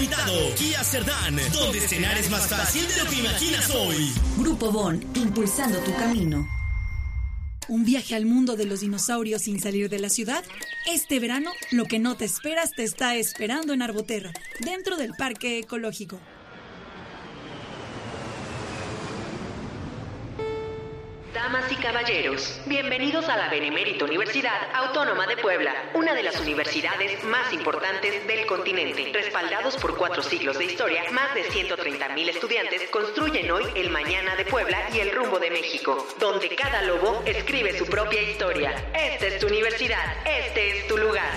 Kia Cerdán, donde cenar es más fácil de lo que imaginas hoy. Grupo Bon, impulsando tu camino. ¿Un viaje al mundo de los dinosaurios sin salir de la ciudad? Este verano, lo que no te esperas te está esperando en Arboterra, dentro del Parque Ecológico. Damas y caballeros, bienvenidos a la Benemérita Universidad Autónoma de Puebla, una de las universidades más importantes del continente. Respaldados por 4 siglos de historia, más de 130,000 estudiantes construyen hoy el mañana de Puebla y el rumbo de México, donde cada lobo escribe su propia historia. Esta es tu universidad, este es tu lugar.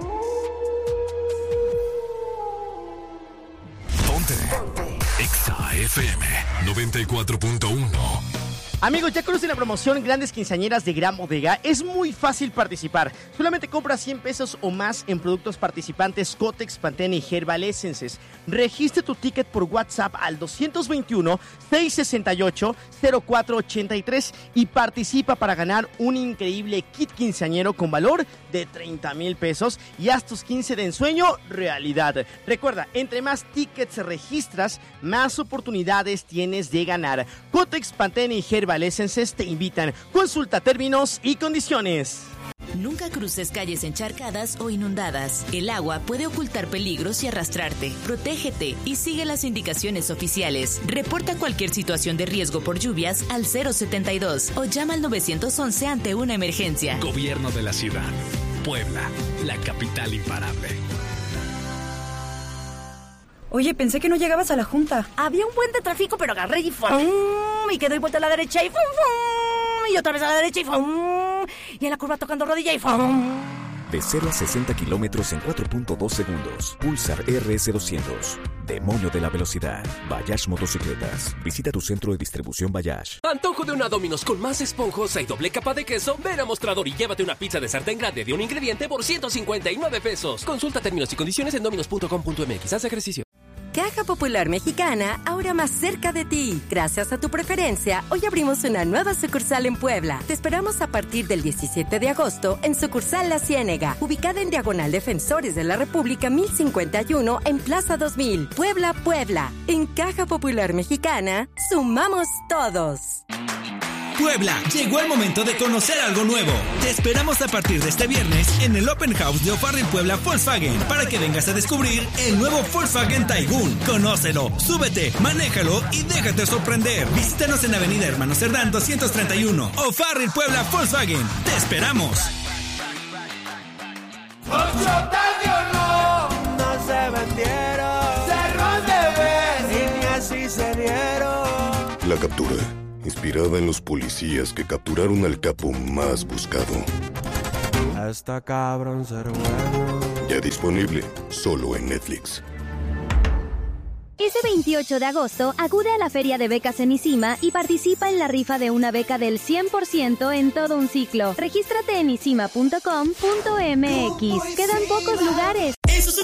Ponte. Exa FM 94.1. Amigos, ¿ya conocen la promoción Grandes Quinceañeras de Gran Bodega? Es muy fácil participar. Solamente compra 100 pesos o más en productos participantes Kotex, Pantene y Herbal Essences. Registra tu ticket por WhatsApp al 221-668-0483 y participa para ganar un increíble kit quinceañero con valor de 30,000 pesos y haz tus 15 de ensueño realidad. Recuerda, entre más tickets registras, más oportunidades tienes de ganar. Kotex, Pantene y Herbal Essences te invitan. Consulta términos y condiciones. Nunca cruces calles encharcadas o inundadas. El agua puede ocultar peligros y arrastrarte. Protégete y sigue las indicaciones oficiales. Reporta cualquier situación de riesgo por lluvias al 072 o llama al 911 ante una emergencia. Gobierno de la ciudad. Puebla, la capital imparable. Oye, pensé que no llegabas a la junta. Había un buen de tráfico, pero agarré y ¡fum! Y que doy vuelta a la derecha y ¡fum! Y otra vez a la derecha y ¡fum! Y en la curva tocando rodilla y ¡fum! De 0 a 60 kilómetros en 4.2 segundos. Pulsar RS200. Demonio de la velocidad. Bayash Motocicletas. Visita tu centro de distribución Bayash. Antojo de una Domino's con más esponjosa y doble capa de queso. Ven a Mostrador y llévate una pizza de sartén grande de un ingrediente por 159 pesos. Consulta términos y condiciones en dominos.com.mx. Haz ejercicio. Caja Popular Mexicana, ahora más cerca de ti. Gracias a tu preferencia, hoy abrimos una nueva sucursal en Puebla. Te esperamos a partir del 17 de agosto en sucursal La Ciénega, ubicada en Diagonal Defensores de la República 1051 en Plaza 2000, Puebla, Puebla. En Caja Popular Mexicana, sumamos todos. Puebla, llegó el momento de conocer algo nuevo. Te esperamos a partir de este viernes en el Open House de O'Farrill Puebla Volkswagen para que vengas a descubrir el nuevo Volkswagen Taigun. Conócelo, súbete, manéjalo y déjate sorprender. Visítanos en Avenida Hermano Cerdán 231, O'Farrill Puebla Volkswagen. ¡Te esperamos! No se vendieron, cerros de vez y ni así se dieron. La captura. Inspirada en los policías que capturaron al capo más buscado. Está cabrón ser bueno. Ya disponible, solo en Netflix. Ese 28 de agosto, acude a la Feria de Becas en ICIMA y participa en la rifa de una beca del 100% en todo un ciclo. Regístrate en isima.com.mx. Quedan pocos lugares.